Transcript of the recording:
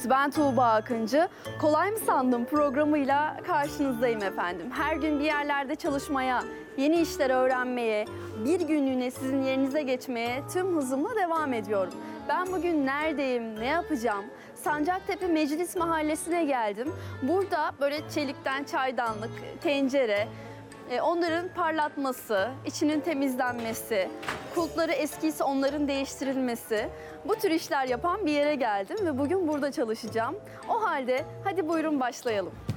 geldiniz. Ben Tuğba Akıncı. Kolay mı sandım programıyla karşınızdayım efendim. Her gün bir yerlerde çalışmaya, yeni işler öğrenmeye, bir günlüğüne sizin yerinize geçmeye tüm hızımla devam ediyorum. Ben bugün neredeyim, ne yapacağım? Sancaktepe Meclis Mahallesi'ne geldim. Burada böyle çelikten çaydanlık, tencere, onların parlatması, içinin temizlenmesi, kulpları eskiyse onların değiştirilmesi, bu tür işler yapan bir yere geldim ve bugün burada çalışacağım. O halde hadi buyurun başlayalım.